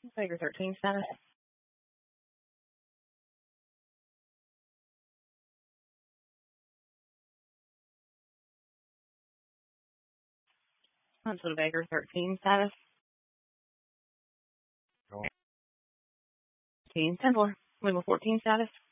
Baker 13 status. Huntsville Baker 13 status. 10 Templar. Level 14 status.